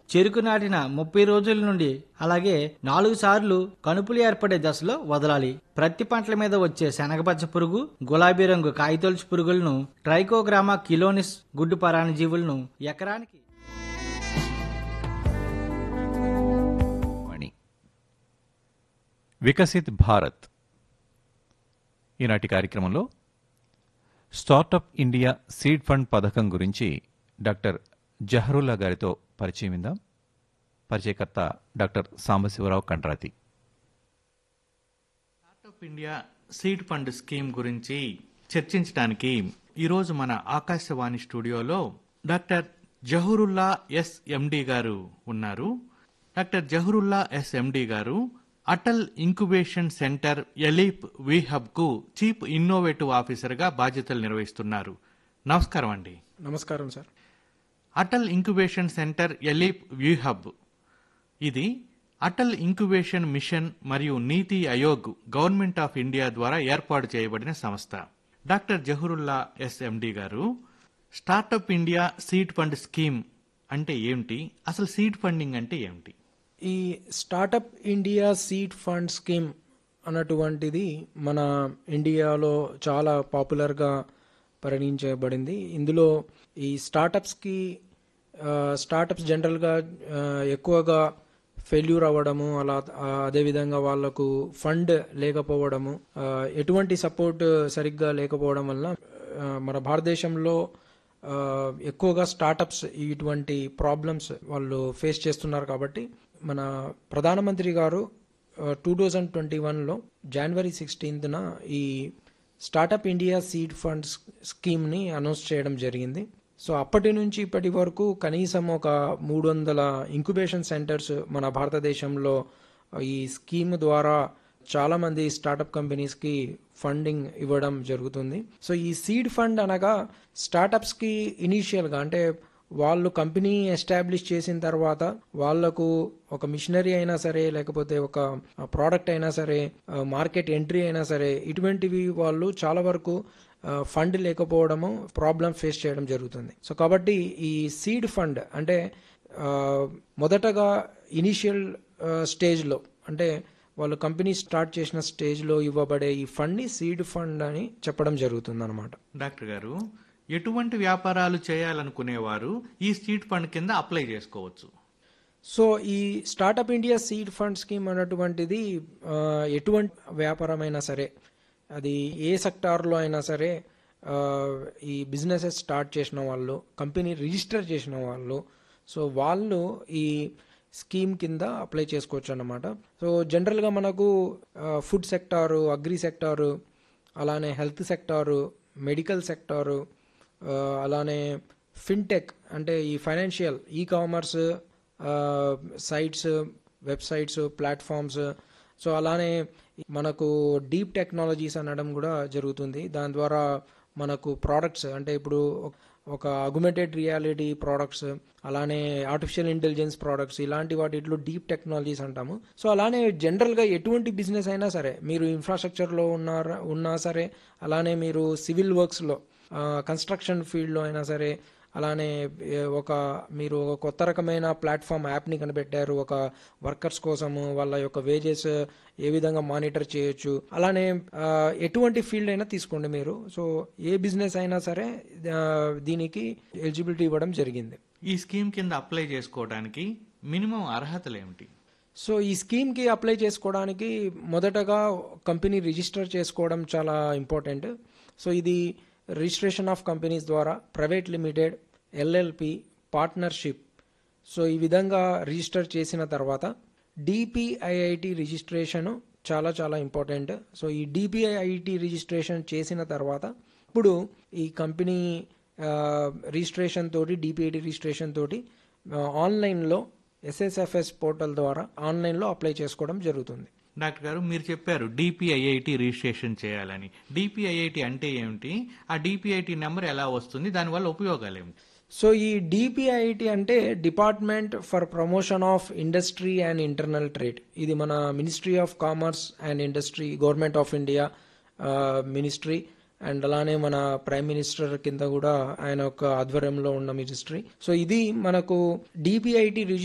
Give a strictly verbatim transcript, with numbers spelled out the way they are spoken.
చెరుకు నాటిన ముప్పై రోజుల నుండి అలాగే నాలుగు సార్లు కణుపులు ఏర్పడే దశలో వదలాలి. ప్రతి పంటల మీద వచ్చే శనగపచ్చ పురుగు, గులాబీ రంగు కాయతొలుచు పురుగులను, ట్రైకోగ్రామా కిలోనిస్ గుడ్డు పరాన్నజీవులను ఎకరానికి వికసిత్ భారత్ ఈనాటి కార్యక్రమంలో స్టార్టప్ ఇండియా సీడ్ ఫండ్ పథకం గురించి డాక్టర్ జహరుల్లా గారితో పరిచయం విందాం. పరిచయకర్త doctor Sambasivarao Kandrathi. Startup India seed fund scheme గురించి చర్చించడానికి ఈరోజు మన ఆకాశవాణి స్టూడియోలో డాక్టర్ జహరుల్లా ఎస్ ఎండి గారు ఉన్నారు. డాక్టర్ జహరుల్లా ఎస్ ఎండి గారు అటల్ ఇంక్యుబేషన్ సెంటర్ ఎలీప్ వీహబ్ కు చీఫ్ ఇన్నోవేటివ్ ఆఫీసర్ గా బాధ్యతలు నిర్వహిస్తున్నారు. నమస్కారం అండి. నమస్కారం sir. Atal incubation centre ALEAP వీహబ్ ఇది అటల్ ఇంక్యుబేషన్ మిషన్ మరియు నీతి ఆయోగ్ గవర్నమెంట్ ఆఫ్ ఇండియా ద్వారా ఏర్పాటు చేయబడిన సంస్థ. డాక్టర్ జహరుల్లా ఎస్ ఎండి గారు, startup India seed fund scheme అంటే ఏమిటి, అసలు సీడ్ ఫండింగ్ అంటే ఏమిటి? ఈ startup India seed fund scheme అన్నటువంటిది మన ఇండియాలో చాలా పాపులర్గా పరిగణించబడింది. ఇందులో ఈ స్టార్టప్స్కి స్టార్టప్స్ జనరల్గా ఎక్కువగా ఫెయిల్యూర్ అవ్వడము, అలా అదేవిధంగా వాళ్లకు ఫండ్ లేకపోవడము, ఎటువంటి సపోర్ట్ సరిగ్గా లేకపోవడం వల్ల మన భారతదేశంలో ఎక్కువగా స్టార్టప్స్ ఇటువంటి ప్రాబ్లమ్స్ వాళ్ళు ఫేస్ చేస్తున్నారు. కాబట్టి మన ప్రధానమంత్రి గారు టూ థౌజండ్ ట్వంటీ వన్లో జనవరి సిక్స్టీన్త్న ఈ స్టార్టప్ ఇండియా సీడ్ ఫండ్ స్కీమ్ని అనౌన్స్ చేయడం జరిగింది. సో అప్పటి నుంచి ఇప్పటి వరకు కనీసం ఒక మూడు వందల ఇంక్యుబేషన్ సెంటర్స్ మన భారతదేశంలో ఈ స్కీమ్ ద్వారా చాలా మంది స్టార్టప్ కంపెనీస్కి ఫండింగ్ ఇవ్వడం జరుగుతుంది. సో ఈ సీడ్ ఫండ్ అనగా స్టార్టప్స్కి ఇనీషియల్గా అంటే వాళ్ళు కంపెనీ ఎస్టాబ్లిష్ చేసిన తర్వాత వాళ్లకు ఒక మిషనరీ అయినా సరే, లేకపోతే ఒక ప్రోడక్ట్ అయినా సరే, మార్కెట్ ఎంట్రీ అయినా సరే, ఇటువంటివి వాళ్ళు చాలా వరకు ఫండ్ లేకపోవడము ప్రాబ్లం ఫేస్ చేయడం జరుగుతుంది. సో కాబట్టి ఈ సీడ్ ఫండ్ అంటే మొదటగా ఇనిషియల్ స్టేజ్లో అంటే వాళ్ళు కంపెనీ స్టార్ట్ చేసిన స్టేజ్లో ఇవ్వబడే ఈ ఫండ్ని సీడ్ ఫండ్ అని చెప్పడం జరుగుతుంది అన్నమాట. డాక్టర్ గారు, ఎటువంటి వ్యాపారాలు చేయాలనుకునేవారు ఈ సీడ్ ఫండ్ కింద అప్లై చేసుకోవచ్చు? సో ఈ startup India seed fund scheme అన్నటువంటిది ఎటువంటి వ్యాపారమైనా సరే, అది ఏ సెక్టార్లో అయినా సరే, ఈ బిజినెసెస్ స్టార్ట్ చేసిన వాళ్ళు, కంపెనీ రిజిస్టర్ చేసిన వాళ్ళు, సో వాళ్ళు ఈ స్కీమ్ కింద అప్లై చేసుకోవచ్చు అన్నమాట. సో జనరల్గా మనకు ఫుడ్ సెక్టారు, అగ్రి సెక్టారు, అలానే హెల్త్ సెక్టారు, మెడికల్ సెక్టారు, అలానే ఫిన్టెక్ అంటే ఈ financial e commerce sites, websites, platforms, so అలానే మనకు డీప్ టెక్నాలజీస్ అనడం కూడా జరుగుతుంది. దాని ద్వారా మనకు ప్రోడక్ట్స్ అంటే ఇప్పుడు ఒక అగ్మెంటెడ్ రియాలిటీ ప్రోడక్ట్స్, అలానే ఆర్టిఫిషియల్ ఇంటెలిజెన్స్ ప్రోడక్ట్స్, ఇలాంటి వాటిలో డీప్ టెక్నాలజీస్ అంటాము. సో అలానే జనరల్గా ఎటువంటి బిజినెస్ అయినా సరే, మీరు ఇన్ఫ్రాస్ట్రక్చర్లో ఉన్నారా ఉన్నా సరే, అలానే మీరు సివిల్ వర్క్స్లో, కన్స్ట్రక్షన్ ఫీల్డ్లో అయినా సరే, అలానే ఒక మీరు ఒక కొత్త రకమైన ప్లాట్ఫామ్ యాప్ని కనిపెట్టారు ఒక వర్కర్స్ కోసము, వాళ్ళ యొక్క వేజెస్ ఏ విధంగా మానిటర్ చేయొచ్చు, అలానే ఎటువంటి ఫీల్డ్ అయినా తీసుకోండి మీరు. సో ఏ బిజినెస్ అయినా సరే దీనికి ఎలిజిబిలిటీ ఇవ్వడం జరిగింది. ఈ స్కీమ్ కింద అప్లై చేసుకోవడానికి మినిమం అర్హతలు ఏమిటి? సో ఈ స్కీమ్కి అప్లై చేసుకోవడానికి మొదటగా కంపెనీ రిజిస్టర్ చేసుకోవడం చాలా ఇంపార్టెంట్. సో ఇది రిజిస్ట్రేషన్ ఆఫ్ కంపెనీస్ ద్వారా private limited, LLP, partnership, so ఈ విధంగా రిజిస్టర్ చేసిన తర్వాత డిపిఐఐటి రిజిస్ట్రేషన్ చాలా చాలా ఇంపార్టెంట్. సో ఈ డిపిఐఐటి రిజిస్ట్రేషన్ చేసిన తర్వాత ఇప్పుడు ఈ కంపెనీ రిజిస్ట్రేషన్ తోటి, డిపిఐటి రిజిస్ట్రేషన్ తోటి ఆన్లైన్లో ఎస్ఎస్ఎఫ్ఎస్ పోర్టల్ ద్వారా ఆన్లైన్లో అప్లై చేసుకోవడం జరుగుతుంది. డాక్టర్ గారు, మీరు చెప్పారు డిపిఐఐటి రిజిస్ట్రేషన్ చేయాలని. డిపిఐఐటి అంటే ఏమిటి? ఆ డిపిఐటి నెంబర్ ఎలా వస్తుంది? దానివల్ల ఉపయోగాలు ఏమిటి? సో ఈ డిపిఐటి అంటే department for promotion of industry and internal trade. ఇది మన ministry of commerce and industry, government of India ministry, and అలానే మన ప్రైమ్ మినిస్టర్ కింద కూడా ఆయన యొక్క ఆధ్వర్యంలో ఉన్న మినిస్ట్రీ. సో ఇది మనకు డిపిఐటి